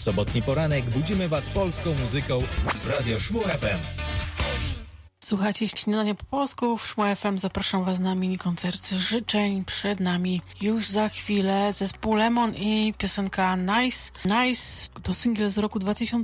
sobotni poranek budzimy Was polską muzyką w Radio Szmu FM. Słuchajcie Śniadania po polsku w Szmu FM. Zapraszam Was na mini koncert życzeń przed nami. Już za chwilę zespół Lemon i piosenka Nice. Nice to singiel z roku 2000.